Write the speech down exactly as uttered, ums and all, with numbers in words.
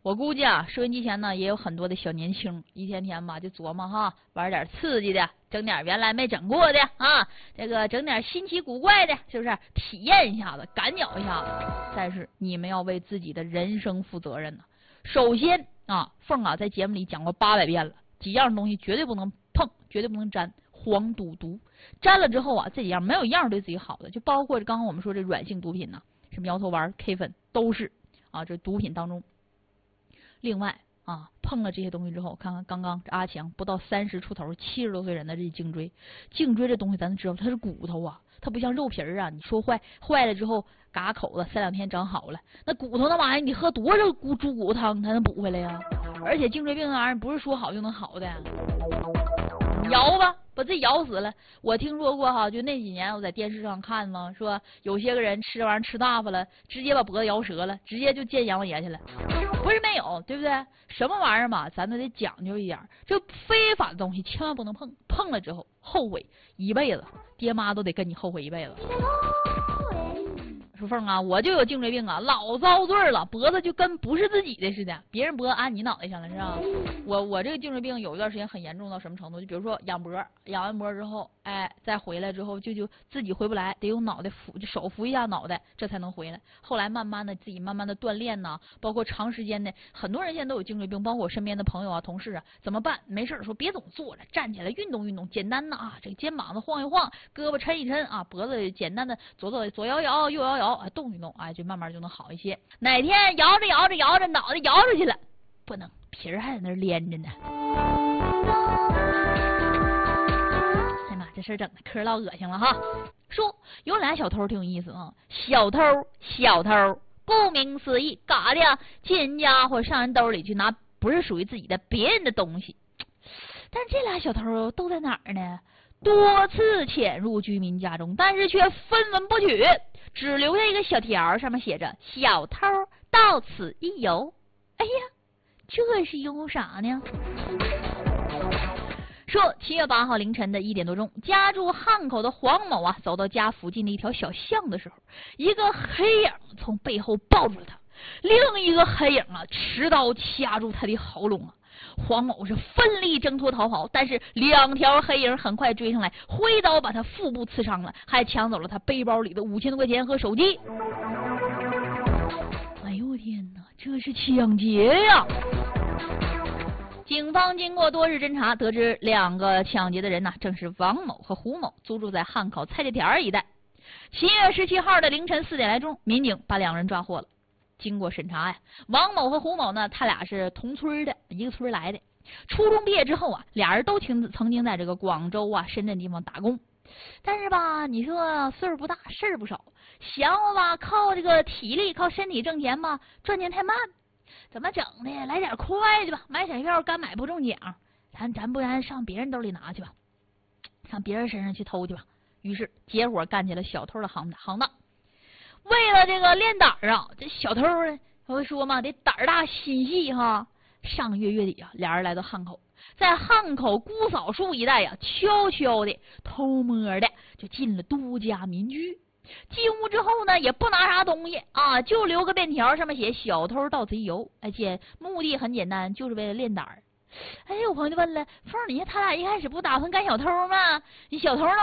我估计啊，收音机前呢也有很多的小年轻，一天天吧就琢磨哈，玩点刺激的，整点原来没整过的啊，这个整点新奇古怪的，是不是？体验一下子，感觉一下子。但是你们要为自己的人生负责任呢。首先啊，凤啊在节目里讲过八百遍了，几样东西绝对不能碰，绝对不能沾。黄赌毒，沾了之后啊，这几样没有一样对自己好的，就包括刚刚我们说这软性毒品呢、啊，什么摇头丸、K 粉都是啊，这毒品当中。另外啊，碰了这些东西之后，看看刚刚这阿强不到三十出头，七十多岁人的这颈椎，颈椎这东西咱知道它是骨头啊，它不像肉皮儿啊，你说坏坏了之后嘎口子，三两天长好了，那骨头那玩意儿你喝多少骨猪骨汤才能补回来呀？而且颈椎病那玩意儿不是说好就能好的，摇吧，把自己摇死了。我听说过哈，就那几年我在电视上看嘛，说有些个人吃这玩意儿吃大发了，直接把脖子摇折了，直接就见阎王爷去了。不是没有，对不对？什么玩意儿嘛，咱都得讲究一点，就非法的东西千万不能碰，碰了之后后悔一辈子，爹妈都得跟你后悔一辈子。说凤啊，我就有颈椎病啊，老遭罪了，脖子就跟不是自己的似的，别人脖子安你脑袋上了是吧？我我这个颈椎病有一段时间很严重到什么程度？就比如说仰脖，仰完脖之后，哎，再回来之后就就自己回不来，得用脑袋扶，就手扶一下脑袋，这才能回来。后来慢慢的自己慢慢的锻炼呐，包括长时间的，很多人现在都有颈椎病，包括我身边的朋友啊、同事啊，怎么办？没事说别总坐着，站起来运动运动，简单的啊，这个肩膀子晃一晃，胳膊抻一抻啊，脖子简单的左左左摇摇，右摇摇。啊，动一动，哎，就慢慢就能好一些。哪天摇着摇着摇着，脑袋摇出去了，不能，皮儿还在那儿连着呢。哎妈，这事儿整的嗑老恶心了哈。说有俩小偷挺有意思啊，小偷小偷，顾名思义，嘎的进人家或上人兜里去拿不是属于自己的别人的东西。但是这俩小偷都在哪儿呢？多次潜入居民家中，但是却分文不取，只留下一个小条，上面写着“小偷到此一游”。哎呀，这是因为啥呢？说七月八号凌晨的一点多钟，家住汉口的黄某啊，走到家附近的一条小巷的时候，一个黑影从背后抱住了他，另一个黑影啊，持刀掐住他的喉咙啊。黄某是奋力挣脱逃跑，但是两条黑影很快追上来，挥刀把他腹部刺伤了，还抢走了他背包里的五千多块钱和手机。哎呦我天哪，这是抢劫呀！警方经过多日侦查，得知两个抢劫的人呢，正是王某和胡某，租住在汉口菜街田一带。七月十七号的凌晨四点来钟，民警把两人抓获了。经过审查呀，王某和胡某呢，他俩是同村的，一个村来的。初中毕业之后啊，俩人都曾曾经在这个广州啊、深圳地方打工。但是吧，你说岁数不大，事儿不少，想我吧，靠这个体力、靠身体挣钱吧，赚钱太慢。怎么整的？来点快的吧，买彩票干买不中奖，咱咱不然上别人兜里拿去吧，上别人身上去偷去吧。于是结伙干起了小偷的行当。行当。为了这个练胆儿啊，这小偷呢，我会说嘛，得胆儿大心细哈。上个月月底啊，俩人来到汉口，在汉口姑嫂树一带呀、啊，悄悄的、偷摸的就进了都家民居。进屋之后呢，也不拿啥东西啊，就留个便条，上面写“小偷到此一游”，而且目的很简单，就是为了练胆儿。哎，有朋友就问了，凤儿，你看他俩一开始不打算干小偷吗？你小偷呢？